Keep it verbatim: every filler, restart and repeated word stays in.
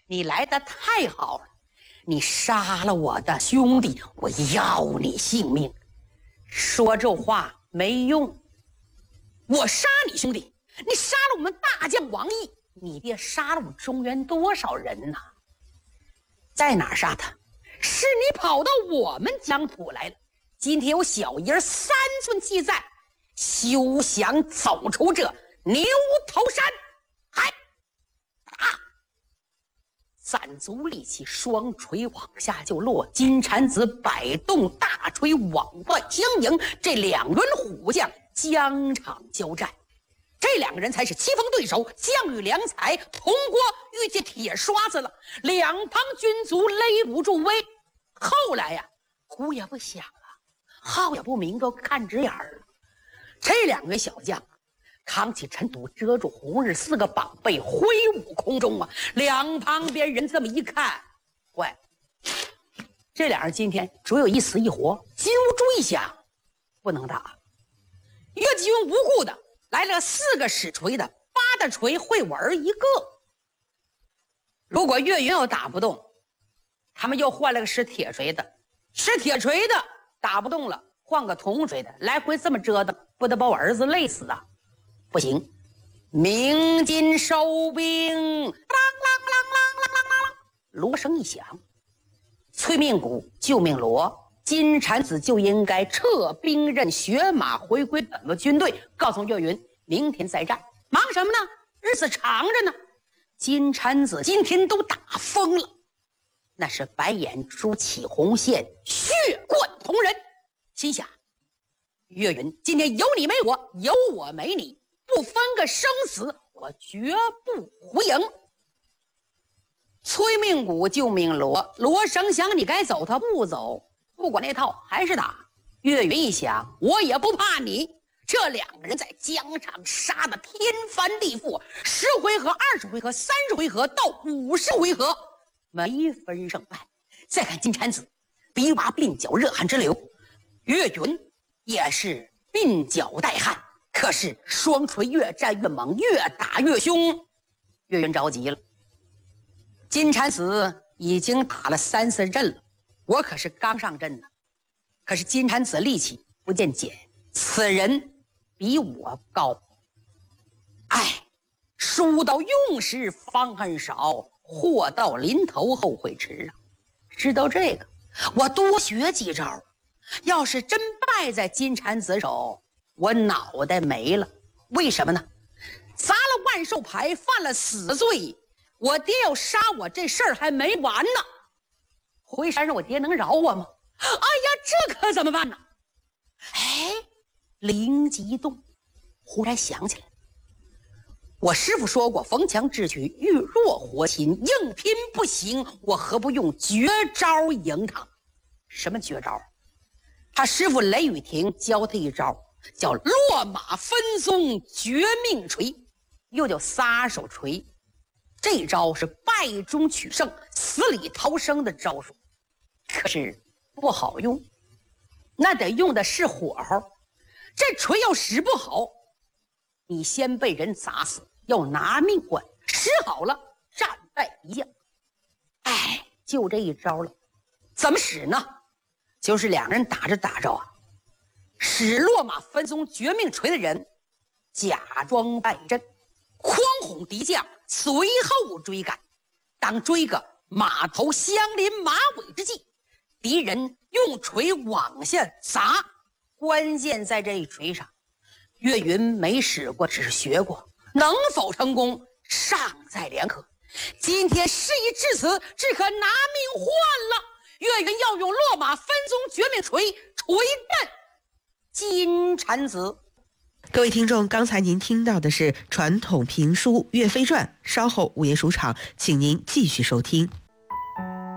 你来的太好了，你杀了我的兄弟，我要你性命。说这话没用，我杀你兄弟，你杀了我们大将王毅，你爹杀了我们中原多少人呐？在哪儿杀他？是你跑到我们疆土来了。今天有小爷三寸气在，休想走出这牛头山！嗨，打！攒足力气，双锤往下就落。金蝉子摆动大锤往外相迎，这两员虎将疆场交战。这两个人才是棋逢对手，将遇良才，铜锅遇见铁刷子了。两旁军卒勒不住威。后来呀，鼓也不响了，号也不鸣，都看直眼了。这两位小将扛起尘土，遮住红日，四个膀背挥舞空中啊！两旁边人这么一看，坏，这俩人今天只有一死一活。金乌珠一响，不能打。岳继云无故的来了四个使锤的，八大锤会玩一个。如果岳云要打不动，他们又换了个使铁锤的，使铁锤的打不动了，换个铜锤的，来回这么折腾，不得把我儿子累死啊！不行，鸣金收兵，啷啷啷啷啷啷啷啷，锣声一响，催命鼓救命锣，金蝉子就应该撤兵任血马回归本部军队，告诉岳云明天再战。忙什么呢？日子长着呢。金蝉子今天都打疯了，那是白眼珠起红线，血贯瞳人，心想岳云今天有你没我，有我没你，不分个生死，我绝不胡赢。催命鼓救命锣，锣声响，你该走他不走，不管那套还是打。岳云一想，我也不怕你。这两个人在疆场杀得天翻地覆，十回合、二十回合、三十回合到五十回合，没分胜败。再看金蝉子，鼻洼鬓角，热汗直流。岳云也是鬓角带汗，可是双锤越战越猛，越打越凶。岳云着急了，金蝉子已经打了三四阵了，我可是刚上阵呢。可是金蝉子力气不见减，此人比我高。哎，书到用时方恨少，祸到临头后悔迟啊！知道这个，我多学几招。要是真败在金蝉子手，我脑袋没了。为什么呢？砸了万寿牌，犯了死罪，我爹要杀我，这事儿还没完呢。回山上我爹能饶我吗？哎呀，这可怎么办呢？哎，灵机一动，忽然想起来，我师父说过，逢强智取，遇弱活擒，硬拼不行，我何不用绝招赢他？什么绝招？他师父雷雨亭教他一招，叫落马分鬃绝命锤，又叫撒手锤。这招是败中取胜、死里逃生的招数，可是不好用，那得用的是火候。这锤要使不好，你先被人砸死，要拿命换；使好了，战败一将。哎，就这一招了。怎么使呢？就是两个人打着打着啊，使落马分鬃绝命锤的人假装败阵，诓哄敌将，随后追赶。当追个马头相邻马尾之际，敌人用锤往下砸，关键在这一锤上。岳云没使过，只是学过，能否成功尚在两可。今天事已至此，只可拿命换了。岳云要用落马分鬃绝命锤锤战金蝉子。 各位听众，刚才您听到的是传统评书《岳飞传》，稍后午夜书场，请您继续收听。